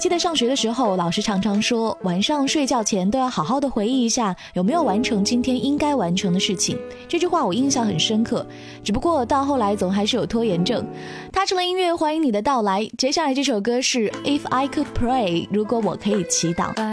记得上学的时候，老师常常说晚上睡觉前都要好好的回忆一下有没有完成今天应该完成的事情。这句话我印象很深刻，只不过到后来总还是有拖延症。它成了音乐，欢迎你的到来。接下来这首歌是 If I Could Pray， 如果我可以祈祷。